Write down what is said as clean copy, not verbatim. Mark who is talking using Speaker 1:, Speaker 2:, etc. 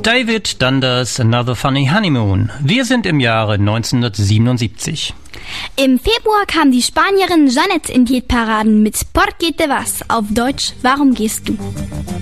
Speaker 1: David Dunders Another Funny Honeymoon. Wir sind im Jahre 1977.
Speaker 2: Im Februar kam die Spanierin Jeanette in die Hitparaden mit Por qué te vas, auf Deutsch, warum gehst du?